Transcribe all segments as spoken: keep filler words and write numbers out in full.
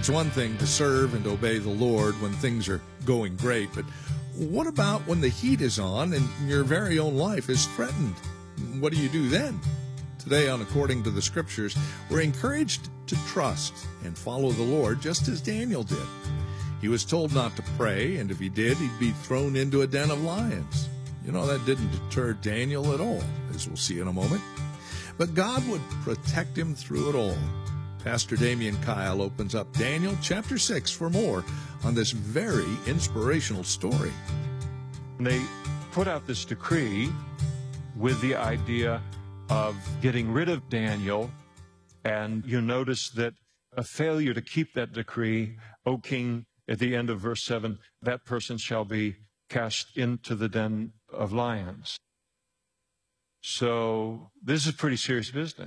It's one thing to serve and obey the Lord when things are going great, but what about when the heat is on and your very own life is threatened? What do you do then? Today on According to the Scriptures, we're encouraged to trust and follow the Lord just as Daniel did. He was told not to pray, and if he did, he'd be thrown into a den of lions. You know, that didn't deter Daniel at all, as we'll see in a moment. But God would protect him through it all. Pastor Damian Kyle opens up Daniel chapter six for more on this very inspirational story. They put out this decree with the idea of getting rid of Daniel, and you notice that a failure to keep that decree, O king, at the end of verse seven, that person shall be cast into the den of lions. So this is pretty serious business.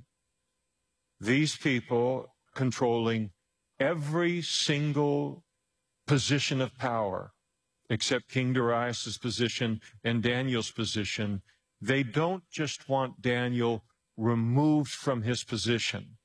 These people controlling every single position of power, except King Darius' position and Daniel's position, they don't just want Daniel removed from his position.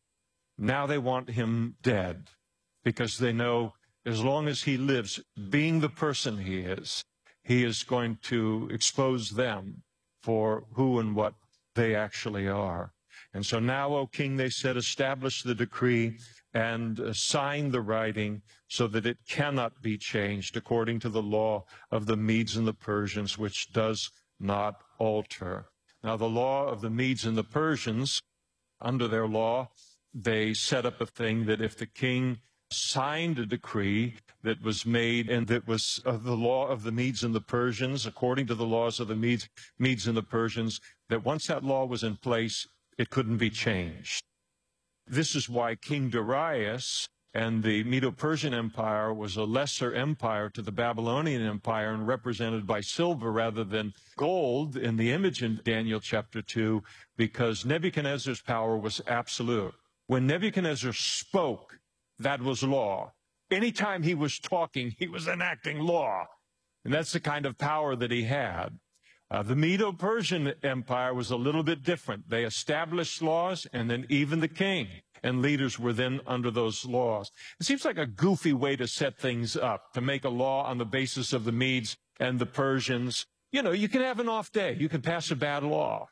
Now they want him dead, because they know as long as he lives, being the person he is, he is going to expose them for who and what they actually are. And so now, O king, they said, establish the decree and uh, sign the writing so that it cannot be changed according to the law of the Medes and the Persians, which does not alter. Now, the law of the Medes and the Persians, under their law, they set up a thing that if the king signed a decree that was made and that was of the law of the Medes and the Persians, according to the laws of the Medes, Medes and the Persians, that once that law was in place, it couldn't be changed. This is why King Darius and the Medo-Persian Empire was a lesser empire to the Babylonian Empire and represented by silver rather than gold in the image in Daniel chapter two, because Nebuchadnezzar's power was absolute. When Nebuchadnezzar spoke, that was law. Anytime he was talking, he was enacting law. And that's the kind of power that he had. Uh, the Medo-Persian Empire was a little bit different. They established laws, and then even the king and leaders were then under those laws. It seems like a goofy way to set things up, to make a law on the basis of the Medes and the Persians. You know, you can have an off day. You can pass a bad law.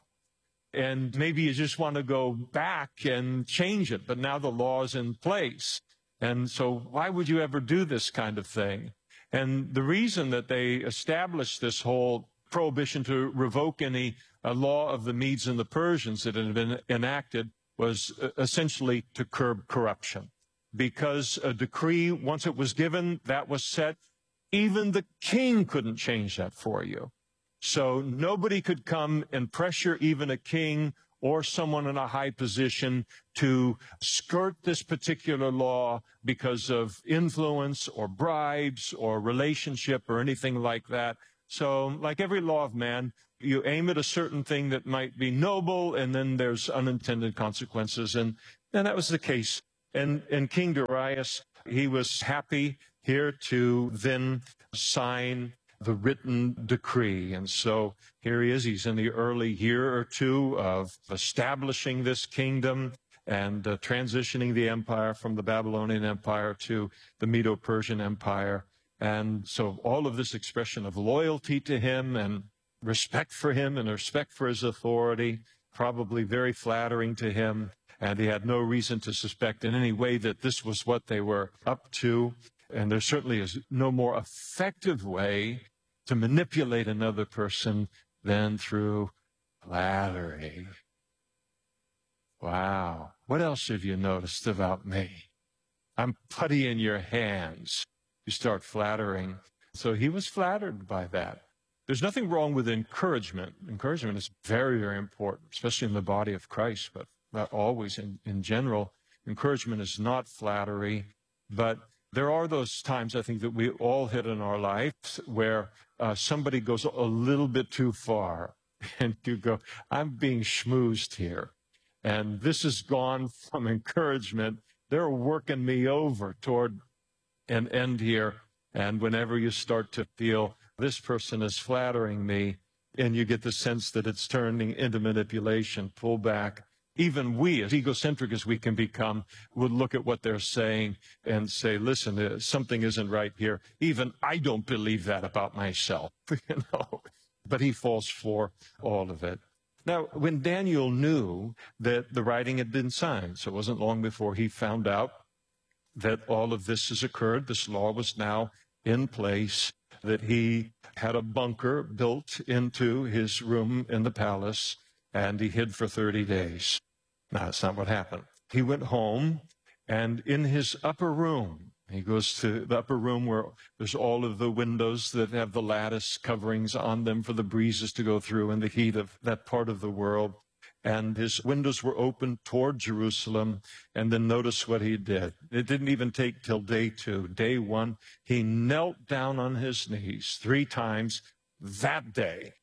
And maybe you just want to go back and change it, but now the law is in place. And so why would you ever do this kind of thing? And the reason that they established this whole prohibition to revoke any uh, law of the Medes and the Persians that had been enacted was uh, essentially to curb corruption. Because a decree, once it was given, that was set, even the king couldn't change that for you. So nobody could come and pressure even a king or someone in a high position to skirt this particular law because of influence or bribes or relationship or anything like that. So like every law of man, you aim at a certain thing that might be noble, and then there's unintended consequences. And, and that was the case. And, and King Darius, he was happy here to then sign the written decree. And so here he is. He's in the early year or two of establishing this kingdom and uh, transitioning the empire from the Babylonian Empire to the Medo-Persian Empire. And so all of this expression of loyalty to him and respect for him and respect for his authority, probably very flattering to him. And he had no reason to suspect in any way that this was what they were up to. And there certainly is no more effective way to manipulate another person than through flattery. Wow. What else have you noticed about me? I'm putty in your hands. You start flattering. So he was flattered by that. There's nothing wrong with encouragement. Encouragement is very, very important, especially in the body of Christ, but not always in, in general. Encouragement is not flattery, but there are those times, I think, that we all hit in our lives where uh, somebody goes a little bit too far, and you go, I'm being schmoozed here. And this has gone from encouragement. They're working me over toward an end here. And whenever you start to feel this person is flattering me, and you get the sense that it's turning into manipulation, pull back Even we, as egocentric as we can become, would look at what they're saying and say, listen, uh, something isn't right here. Even I don't believe that about myself, you know. But he falls for all of it. Now, when Daniel knew that the writing had been signed, so it wasn't long before he found out that all of this has occurred, this law was now in place, that he had a bunker built into his room in the palace, and he hid for thirty days. Now, that's not what happened. He went home, and in his upper room, he goes to the upper room where there's all of the windows that have the lattice coverings on them for the breezes to go through in the heat of that part of the world. And his windows were open toward Jerusalem. And then notice what he did. It didn't even take till day two. Day one, he knelt down on his knees three times that day.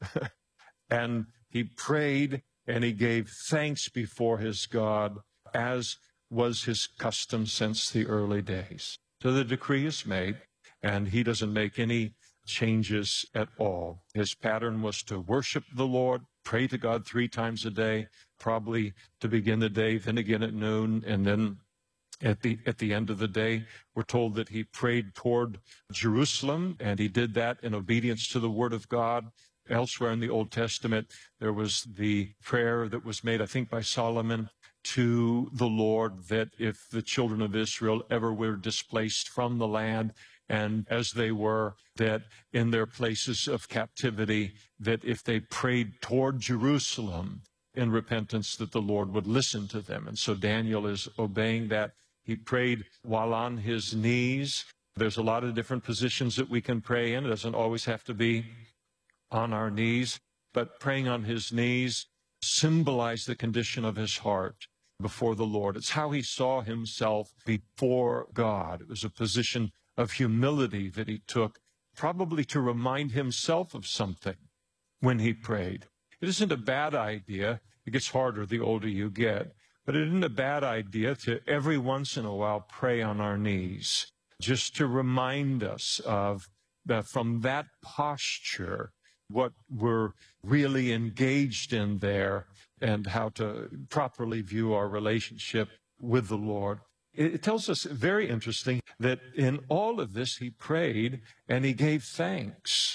And he prayed and he gave thanks before his God, as was his custom since the early days. So the decree is made, and he doesn't make any changes at all. His pattern was to worship the Lord, pray to God three times a day, probably to begin the day, then again at noon, and then at the at the end of the day. We're told that he prayed toward Jerusalem, and he did that in obedience to the word of God. Elsewhere in the Old Testament, there was the prayer that was made, I think, by Solomon to the Lord, that if the children of Israel ever were displaced from the land, and as they were, that in their places of captivity, that if they prayed toward Jerusalem in repentance, that the Lord would listen to them. And so Daniel is obeying that. He prayed while on his knees. There's a lot of different positions that we can pray in. It doesn't always have to be on our knees, but praying on his knees symbolized the condition of his heart before the Lord. It's how he saw himself before God. It was a position of humility that he took, probably to remind himself of something when he prayed. It isn't a bad idea. It gets harder the older you get, but it isn't a bad idea to every once in a while pray on our knees, just to remind us of that, from that posture, what we're really engaged in there, and how to properly view our relationship with the Lord. It, it tells us, very interesting, that in all of this he prayed and he gave thanks.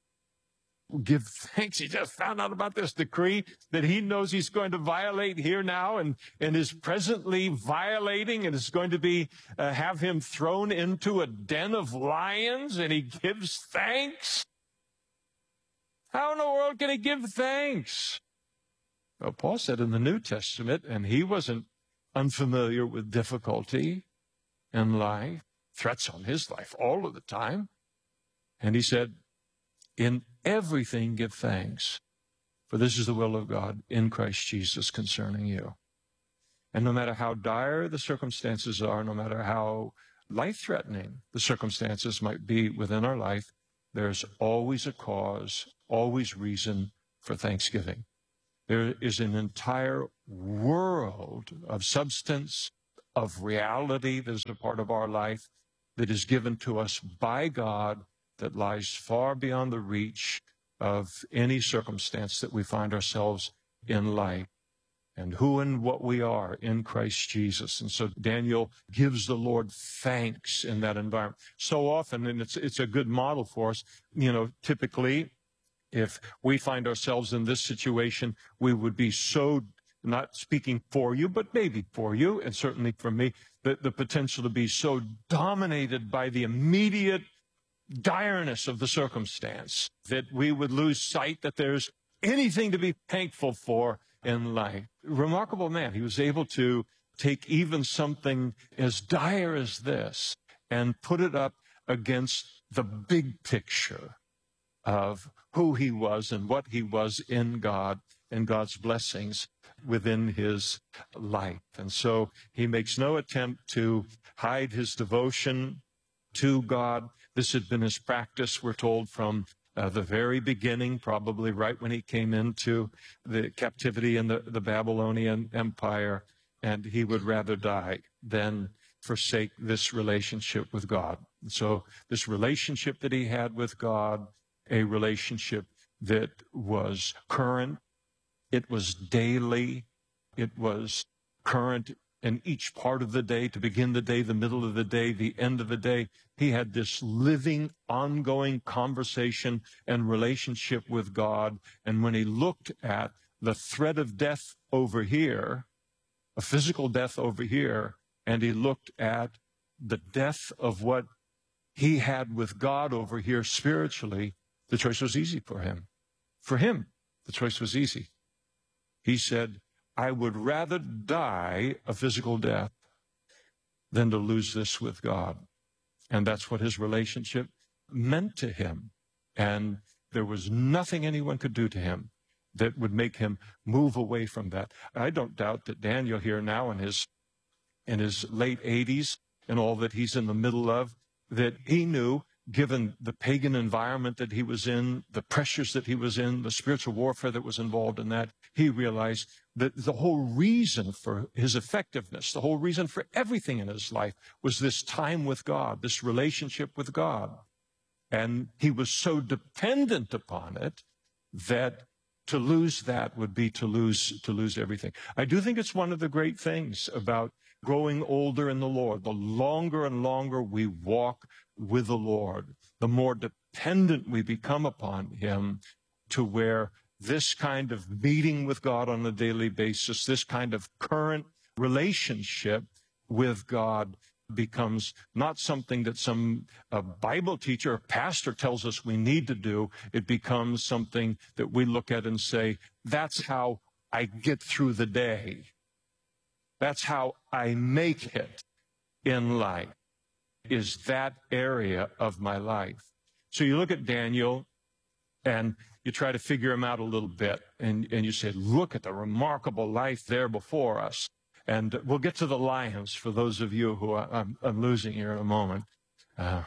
Give thanks. He just found out about this decree that he knows he's going to violate here now, and, and is presently violating, and is going to be uh, have him thrown into a den of lions, and he gives thanks. How in the world can he give thanks? Well, Paul said in the New Testament, and he wasn't unfamiliar with difficulty in life, threats on his life all of the time. And he said, in everything give thanks, for this is the will of God in Christ Jesus concerning you. And no matter how dire the circumstances are, no matter how life-threatening the circumstances might be within our life, there's always a cause, always reason for thanksgiving. There is an entire world of substance, of reality that is a part of our life, that is given to us by God, that lies far beyond the reach of any circumstance that we find ourselves in life, and who and what we are in Christ Jesus. And so Daniel gives the Lord thanks in that environment. So often, and it's it's a good model for us, you know, typically, if we find ourselves in this situation, we would be so, not speaking for you, but maybe for you, and certainly for me, the, the potential to be so dominated by the immediate direness of the circumstance that we would lose sight that there's anything to be thankful for in life. Remarkable man. He was able to take even something as dire as this and put it up against the big picture of who he was and what he was in God and God's blessings within his life. And so he makes no attempt to hide his devotion to God. This had been his practice, we're told, from uh, the very beginning, probably right when he came into the captivity in the, the Babylonian Empire, and he would rather die than forsake this relationship with God. And so this relationship that he had with God, a relationship that was current, it was daily, It was current in each part of the day, to begin the day, the middle of the day, the end of the day. He had this living, ongoing conversation and relationship with God. And when he looked at the threat of death over here, a physical death over here, and he looked at the death of what he had with God over here spiritually, the choice was easy for him. For him, the choice was easy. He said, I would rather die a physical death than to lose this with God. And that's what his relationship meant to him. And there was nothing anyone could do to him that would make him move away from that. I don't doubt that Daniel here now in his in his late eighties and all that he's in the middle of, that he knew, given the pagan environment that he was in, the pressures that he was in, the spiritual warfare that was involved in that, he realized that the whole reason for his effectiveness, the whole reason for everything in his life was this time with God, this relationship with God. And he was so dependent upon it that to lose that would be to lose, to lose everything. I do think it's one of the great things about growing older in the Lord. The longer and longer we walk with the Lord, the more dependent we become upon him, to where this kind of meeting with God on a daily basis, this kind of current relationship with God becomes not something that some uh, Bible teacher or pastor tells us we need to do. It becomes something that we look at and say, that's how I get through the day. That's how I make it in life, is that area of my life. So you look at Daniel and you try to figure him out a little bit, and, and you say, look at the remarkable life there before us. And we'll get to the lions for those of you who I, I'm, I'm losing here in a moment. Uh,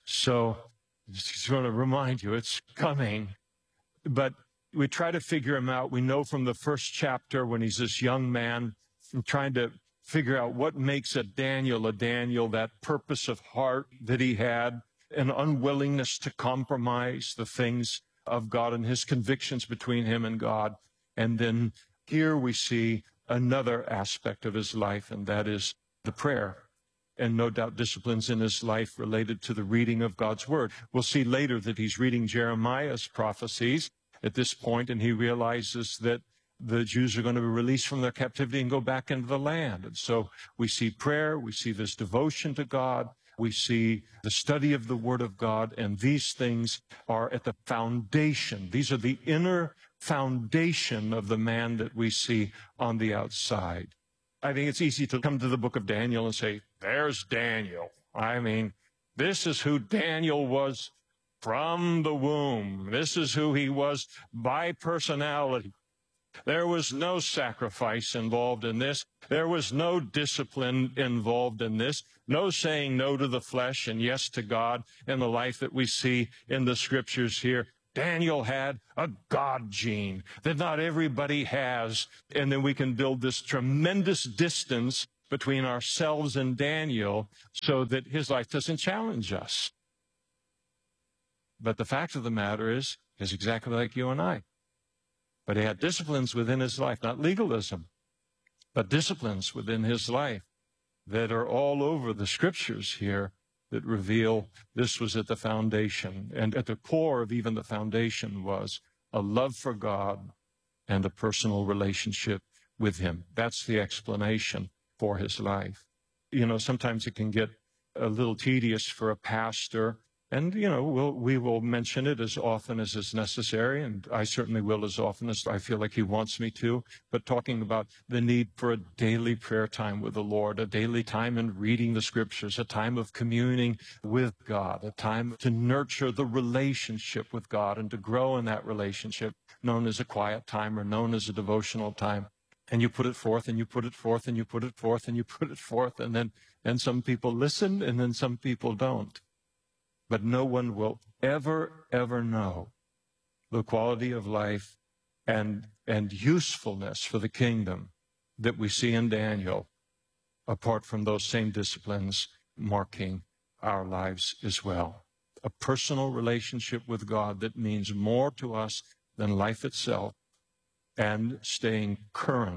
so just want to remind you, it's coming. But we try to figure him out. We know from the first chapter when he's this young man, trying to figure out what makes a Daniel a Daniel, that purpose of heart that he had, an unwillingness to compromise the things of God and his convictions between him and God. And then here we see another aspect of his life, and that is the prayer. And no doubt disciplines in his life related to the reading of God's word. We'll see later that he's reading Jeremiah's prophecies at this point, and he realizes that the Jews are going to be released from their captivity and go back into the land. And so we see prayer, we see this devotion to God, we see the study of the Word of God, and these things are at the foundation. These are the inner foundation of the man that we see on the outside. I think it's easy to come to the book of Daniel and say, there's Daniel. I mean, this is who Daniel was from the womb. This is who he was by personality. There was no sacrifice involved in this. There was no discipline involved in this. No saying no to the flesh and yes to God in the life that we see in the scriptures here. Daniel had a God gene that not everybody has. And then we can build this tremendous distance between ourselves and Daniel so that his life doesn't challenge us. But the fact of the matter is, he's exactly like you and I. But he had disciplines within his life, not legalism, but disciplines within his life that are all over the scriptures here that reveal this was at the foundation. And at the core of even the foundation was a love for God and a personal relationship with him. That's the explanation for his life. You know, sometimes it can get a little tedious for a pastor. And, you know, we'll, we will mention it as often as is necessary, and I certainly will as often as I feel like he wants me to, but talking about the need for a daily prayer time with the Lord, a daily time in reading the scriptures, a time of communing with God, a time to nurture the relationship with God and to grow in that relationship, known as a quiet time or known as a devotional time. And you put it forth, and you put it forth, and you put it forth, and you put it forth, and then and some people listen, and then some people don't. But no one will ever, ever know the quality of life and, and usefulness for the kingdom that we see in Daniel, apart from those same disciplines marking our lives as well. A personal relationship with God that means more to us than life itself, and staying current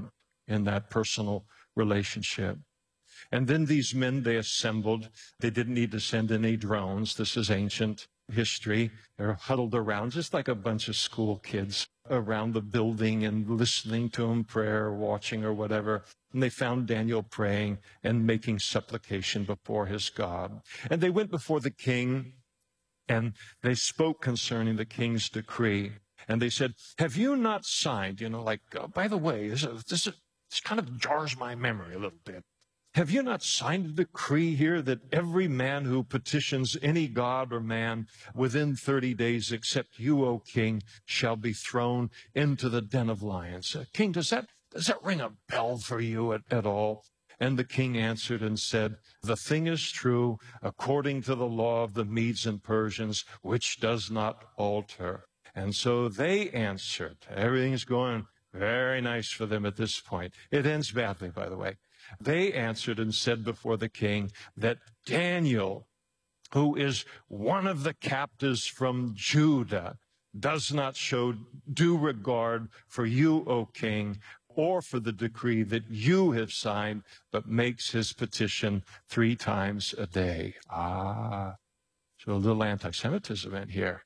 in that personal relationship. And then these men, they assembled. They didn't need to send any drones. This is ancient history. They're huddled around just like a bunch of school kids around the building and listening to him prayer, watching or whatever. And they found Daniel praying and making supplication before his God. And they went before the king and they spoke concerning the king's decree. And they said, have you not signed, you know, like, uh, by the way, this, is, this, is, this kind of jars my memory a little bit. Have you not signed a decree here that every man who petitions any god or man within thirty days except you, O king, shall be thrown into the den of lions? Uh, king, does that, does that ring a bell for you at, at all? And the king answered and said, the thing is true according to the law of the Medes and Persians, which does not alter. And so they answered. Everything's going very nice for them at this point. It ends badly, by the way. They answered and said before the king that Daniel, who is one of the captives from Judah, does not show due regard for you, O king, or for the decree that you have signed, but makes his petition three times a day. Ah, so a little anti-Semitism in here.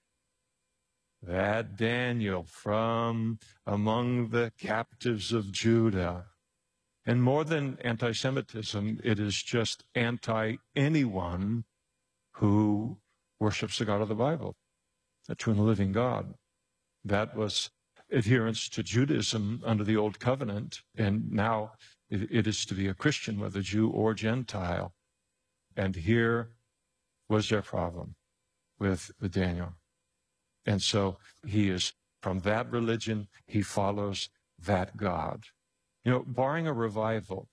That Daniel from among the captives of Judah. And more than anti-Semitism, it is just anti-anyone who worships the God of the Bible, the true and living God. That was adherence to Judaism under the Old Covenant, and now it, it is to be a Christian, whether Jew or Gentile. And here was their problem with, with Daniel. And so he is from that religion, he follows that God. You know, barring a revival,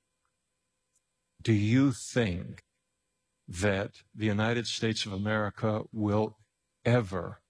do you think that the United States of America will ever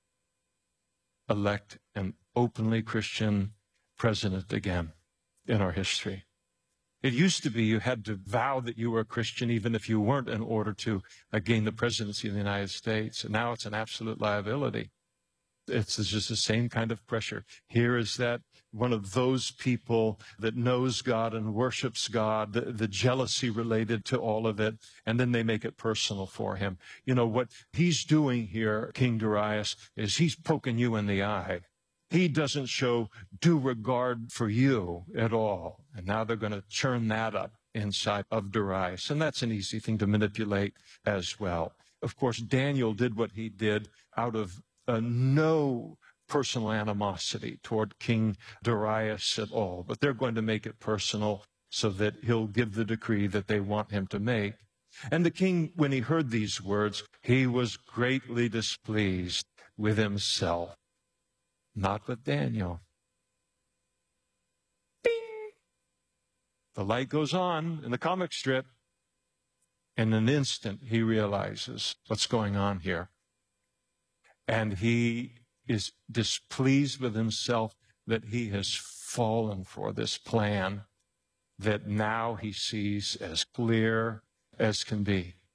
elect an openly Christian president again in our history? It used to be you had to vow that you were a Christian even if you weren't in order to uh, gain the presidency of the United States. And now it's an absolute liability. It's just the same kind of pressure. Here is that one of those people that knows God and worships God, the, the jealousy related to all of it, and then they make it personal for him. You know, what he's doing here, King Darius, is he's poking you in the eye. He doesn't show due regard for you at all. And now they're going to churn that up inside of Darius. And that's an easy thing to manipulate as well. Of course, Daniel did what he did out of Uh, no personal animosity toward King Darius at all, but they're going to make it personal so that he'll give the decree that they want him to make. And the king, when he heard these words, he was greatly displeased with himself, not with Daniel. Bing! The light goes on in the comic strip. In an instant, he realizes what's going on here. And he is displeased with himself that he has fallen for this plan that now he sees as clear as can be.